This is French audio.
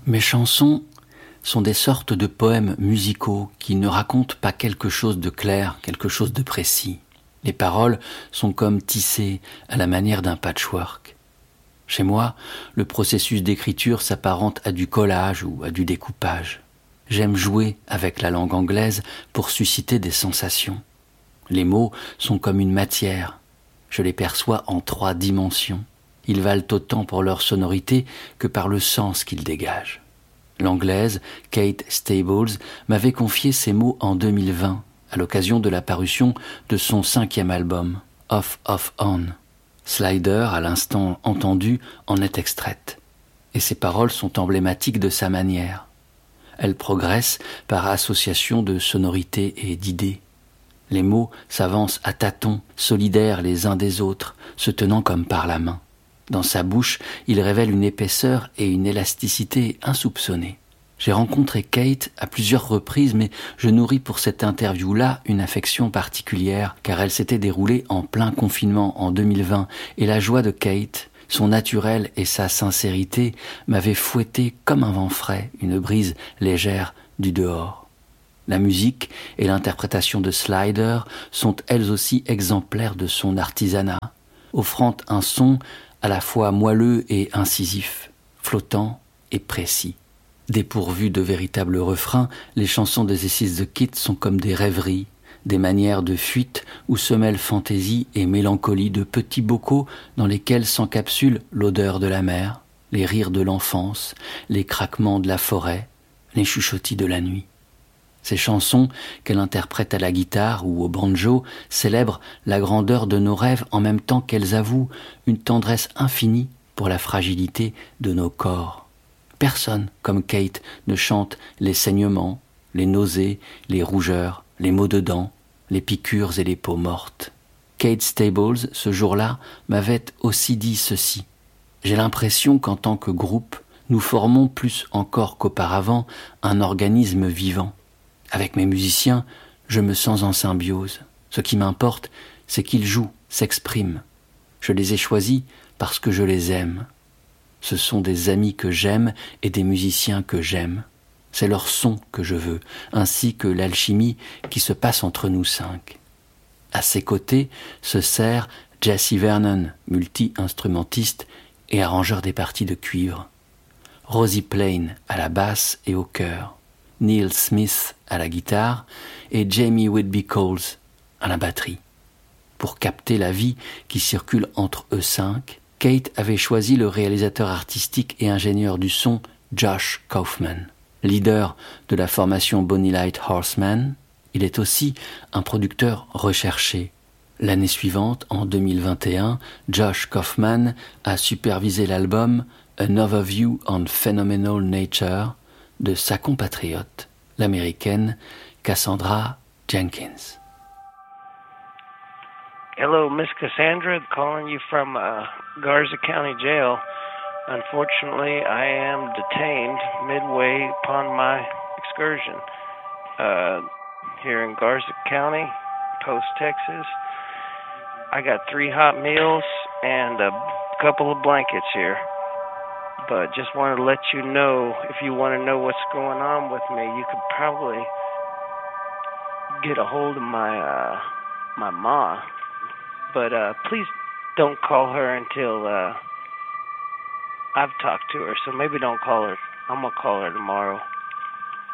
Mes chansons sont des sortes de poèmes musicaux qui ne racontent pas quelque chose de clair, quelque chose de précis. Les paroles sont comme tissées à la manière d'un patchwork. Chez moi, le processus d'écriture s'apparente à du collage ou à du découpage. J'aime jouer avec la langue anglaise pour susciter des sensations. Les mots sont comme une matière. Je les perçois en 3 dimensions. Ils valent autant pour leur sonorité que par le sens qu'ils dégagent. L'anglaise, Kate Stables, m'avait confié ces mots en 2020, à l'occasion de la parution de son 5e album, Off, Off, On. Slider, à l'instant entendu, en est extraite. Et ses paroles sont emblématiques de sa manière. Elle progresse par association de sonorités et d'idées. Les mots s'avancent à tâtons, solidaires les uns des autres, se tenant comme par la main. Dans sa bouche, il révèle une épaisseur et une élasticité insoupçonnées. J'ai rencontré Kate à plusieurs reprises, mais je nourris pour cette interview-là une affection particulière, car elle s'était déroulée en plein confinement en 2020, et la joie de Kate, son naturel et sa sincérité m'avaient fouetté comme un vent frais, une brise légère du dehors. La musique et l'interprétation de Slider sont elles aussi exemplaires de son artisanat, offrant un son à la fois moelleux et incisif, flottant et précis. Dépourvues de véritables refrains, les chansons de The Six the Kids sont comme des rêveries, des manières de fuite où se mêlent fantaisie et mélancolie de petits bocaux dans lesquels s'encapsule l'odeur de la mer, les rires de l'enfance, les craquements de la forêt, les chuchotis de la nuit. Ces chansons, qu'elle interprète à la guitare ou au banjo, célèbrent la grandeur de nos rêves en même temps qu'elles avouent une tendresse infinie pour la fragilité de nos corps. Personne, comme Kate, ne chante les saignements, les nausées, les rougeurs, les maux de dents, les piqûres et les peaux mortes. Kate Stables, ce jour-là, m'avait aussi dit ceci. J'ai l'impression qu'en tant que groupe, nous formons plus encore qu'auparavant un organisme vivant. Avec mes musiciens, je me sens en symbiose. Ce qui m'importe, c'est qu'ils jouent, s'expriment. Je les ai choisis parce que je les aime. Ce sont des amis que j'aime et des musiciens que j'aime. C'est leur son que je veux, ainsi que l'alchimie qui se passe entre nous 5. À ses côtés se serre Jesse Vernon, multi-instrumentiste et arrangeur des parties de cuivre. Rosie Plain à la basse et au chœur. Neil Smith à la guitare et Jamie Whitby Coles à la batterie. Pour capter la vie qui circule entre eux 5, Kate avait choisi le réalisateur artistique et ingénieur du son Josh Kaufman. Leader de la formation Bonnie Light Horseman, il est aussi un producteur recherché. L'année suivante, en 2021, Josh Kaufman a supervisé l'album An Overview on Phenomenal Nature de sa compatriote, l'américaine Cassandra Jenkins. Hello, Miss Cassandra, calling you from Garza County Jail. Unfortunately, I am detained midway upon my excursion here in Garza County, Post, Texas. I got 3 hot meals and a couple of blankets here. But just wanted to let you know, if you want to know what's going on with me, you could probably get a hold of my ma. But please don't call her until I've talked to her. So maybe don't call her. I'm going to call her tomorrow.